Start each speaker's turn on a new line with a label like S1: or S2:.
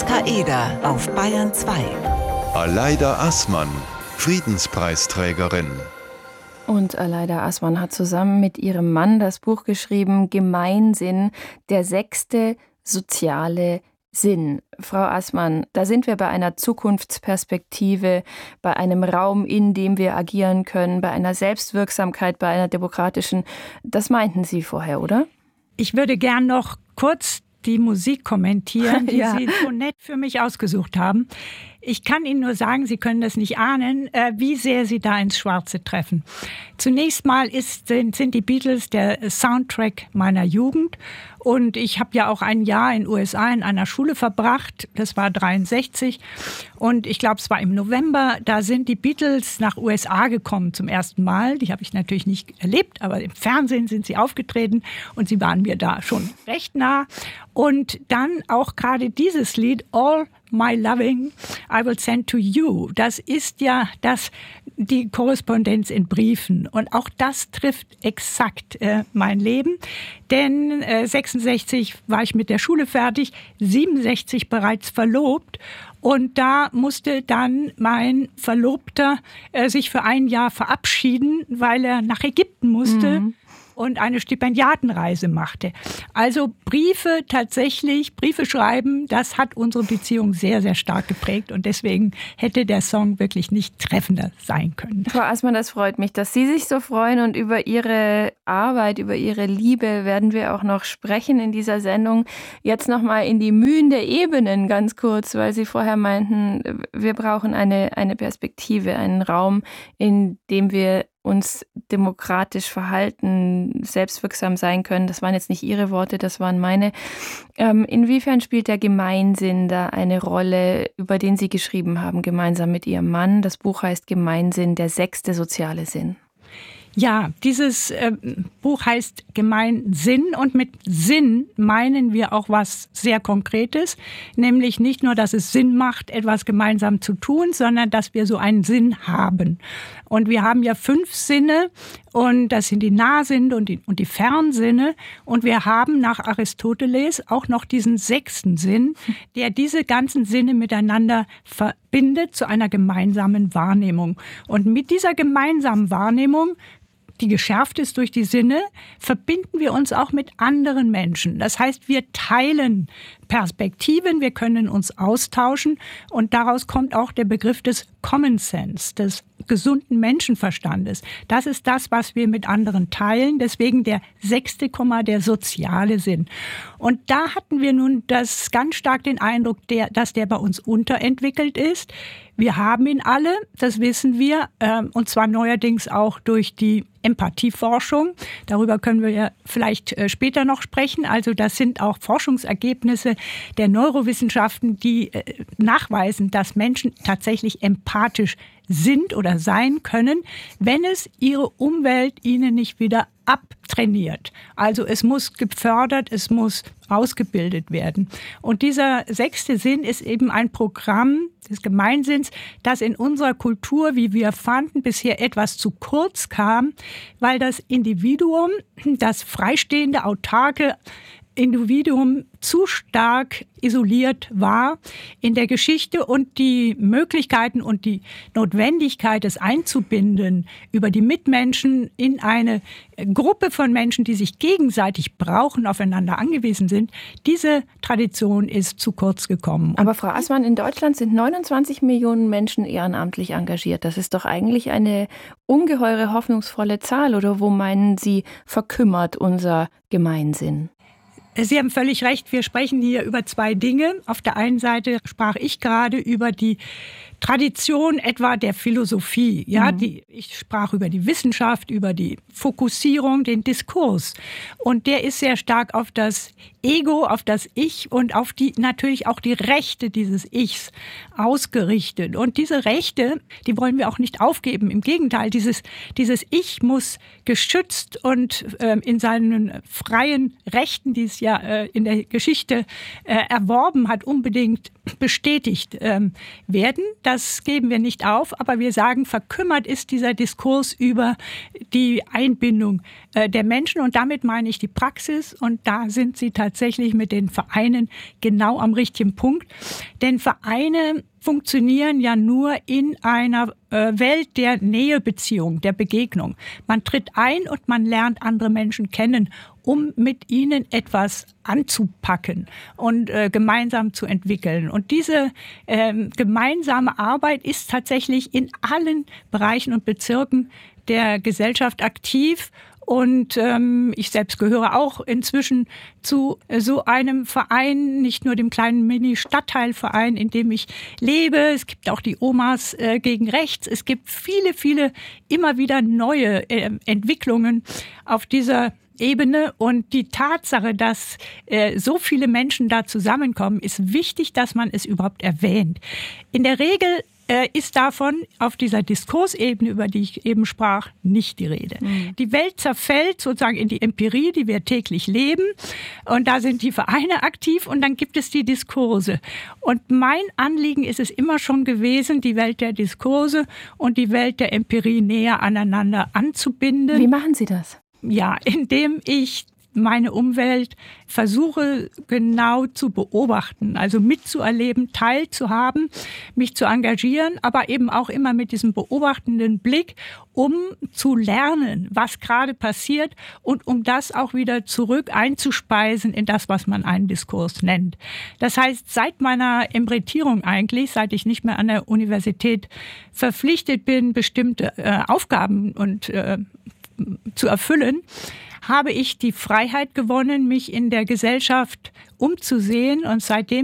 S1: Anita Eder auf Bayern 2.
S2: Aleida Assmann, Friedenspreisträgerin.
S3: Und Aleida Assmann hat zusammen mit ihrem Mann das Buch geschrieben, Gemeinsinn, der 6. soziale Sinn. Frau Assmann, da sind wir bei einer Zukunftsperspektive, bei einem Raum, in dem wir agieren können, bei einer Selbstwirksamkeit, bei einer demokratischen. Das meinten Sie vorher, oder?
S4: Ich würde gern noch kurz die Musik kommentieren, die Sie so nett für mich ausgesucht haben. Ich kann Ihnen nur sagen, Sie können das nicht ahnen, wie sehr Sie da ins Schwarze treffen. Zunächst mal sind die Beatles der Soundtrack meiner Jugend. Und ich habe ja auch ein Jahr in den USA in einer Schule verbracht. Das war 1963. Und ich glaube, es war im November. Da sind die Beatles nach USA gekommen zum ersten Mal. Die habe ich natürlich nicht erlebt, aber im Fernsehen sind sie aufgetreten. Und sie waren mir da schon recht nah. Und dann auch gerade dieses Lied, All My Loving, I Will Send to You. Das ist ja die Korrespondenz in Briefen. Und auch das trifft exakt mein Leben. Denn 66 war ich mit der Schule fertig, 67 bereits verlobt. Und da musste dann mein Verlobter sich für ein Jahr verabschieden, weil er nach Ägypten musste. Und eine Stipendiatenreise machte. Also Briefe schreiben, das hat unsere Beziehung sehr, sehr stark geprägt. Und deswegen hätte der Song wirklich nicht treffender sein können.
S3: Frau Assmann, das freut mich, dass Sie sich so freuen. Und über Ihre Arbeit, über Ihre Liebe werden wir auch noch sprechen in dieser Sendung. Jetzt nochmal in die Mühen der Ebenen ganz kurz, weil Sie vorher meinten, wir brauchen eine Perspektive, einen Raum, in dem wir uns demokratisch verhalten, selbstwirksam sein können. Das waren jetzt nicht Ihre Worte, das waren meine. Inwiefern spielt der Gemeinsinn da eine Rolle, über den Sie geschrieben haben, gemeinsam mit Ihrem Mann? Das Buch heißt Gemeinsinn, der 6. soziale Sinn.
S4: Ja, dieses Buch heißt Gemeinsinn und mit Sinn meinen wir auch was sehr Konkretes, nämlich nicht nur, dass es Sinn macht, etwas gemeinsam zu tun, sondern dass wir so einen Sinn haben. Und wir haben ja 5 Sinne und das sind die Nahsinne und die Fernsinne und wir haben nach Aristoteles auch noch diesen 6. Sinn, der diese ganzen Sinne miteinander verbindet zu einer gemeinsamen Wahrnehmung. Und mit dieser gemeinsamen Wahrnehmung, die geschärft ist durch die Sinne, verbinden wir uns auch mit anderen Menschen. Das heißt, wir teilen Perspektiven, wir können uns austauschen und daraus kommt auch der Begriff des Common Sense, des gesunden Menschenverstandes. Das ist das, was wir mit anderen teilen, deswegen der 6. der soziale Sinn. Und da hatten wir nun ganz stark den Eindruck, dass der bei uns unterentwickelt ist. Wir haben ihn alle, das wissen wir, und zwar neuerdings auch durch die Empathieforschung. Darüber können wir ja vielleicht später noch sprechen. Also das sind auch Forschungsergebnisse der Neurowissenschaften, die nachweisen, dass Menschen tatsächlich empathisch sind oder sein können, wenn es ihre Umwelt ihnen nicht wieder abtrainiert. Also es muss gefördert, es muss ausgebildet werden. Und dieser 6. Sinn ist eben ein Programm des Gemeinsinns, das in unserer Kultur, wie wir fanden, bisher etwas zu kurz kam, weil das Individuum, das freistehende, autarke Individuum zu stark isoliert war in der Geschichte und die Möglichkeiten und die Notwendigkeit, es einzubinden über die Mitmenschen in eine Gruppe von Menschen, die sich gegenseitig brauchen, aufeinander angewiesen sind, diese Tradition ist zu kurz gekommen.
S3: Aber Frau Assmann, in Deutschland sind 29 Millionen Menschen ehrenamtlich engagiert. Das ist doch eigentlich eine ungeheure hoffnungsvolle Zahl. Oder wo meinen Sie, verkümmert unser Gemeinsinn?
S4: Sie haben völlig recht, wir sprechen hier über 2 Dinge. Auf der einen Seite sprach ich gerade über die Tradition etwa der Philosophie. Ja, ich sprach über die Wissenschaft, über die Fokussierung, den Diskurs. Und der ist sehr stark auf das Ego, auf das Ich und auf natürlich auch die Rechte dieses Ichs ausgerichtet. Und diese Rechte, die wollen wir auch nicht aufgeben. Im Gegenteil, dieses Ich muss geschützt und in seinen freien Rechten, die es ja hier in der Geschichte erworben hat, unbedingt bestätigt werden. Das geben wir nicht auf, aber wir sagen, verkümmert ist dieser Diskurs über die Einbindung der Menschen und damit meine ich die Praxis und da sind Sie tatsächlich mit den Vereinen genau am richtigen Punkt, denn Vereine funktionieren ja nur in einer Welt der Nähebeziehung, der Begegnung. Man tritt ein und man lernt andere Menschen kennen, um mit ihnen etwas anzupacken und gemeinsam zu entwickeln. Und diese gemeinsame Arbeit ist tatsächlich in allen Bereichen und Bezirken der Gesellschaft aktiv. Und ich selbst gehöre auch inzwischen zu so einem Verein, nicht nur dem kleinen Mini-Stadtteilverein, in dem ich lebe. Es gibt auch die Omas gegen Rechts. Es gibt viele, viele immer wieder neue Entwicklungen auf dieser Ebene. Und die Tatsache, dass so viele Menschen da zusammenkommen, ist wichtig, dass man es überhaupt erwähnt. In der Regel ist davon auf dieser Diskursebene, über die ich eben sprach, nicht die Rede. Mhm. Die Welt zerfällt sozusagen in die Empirie, die wir täglich leben. Und da sind die Vereine aktiv und dann gibt es die Diskurse. Und mein Anliegen ist es immer schon gewesen, die Welt der Diskurse und die Welt der Empirie näher aneinander anzubinden.
S3: Wie machen Sie das?
S4: Ja, indem ich meine Umwelt versuche genau zu beobachten, also mitzuerleben, teilzuhaben, mich zu engagieren, aber eben auch immer mit diesem beobachtenden Blick, um zu lernen, was gerade passiert und um das auch wieder zurück einzuspeisen in das, was man einen Diskurs nennt. Das heißt, seit meiner Emeritierung eigentlich, seit ich nicht mehr an der Universität verpflichtet bin, bestimmte Aufgaben und zu erfüllen, habe ich die Freiheit gewonnen, mich in der Gesellschaft umzusehen und seitdem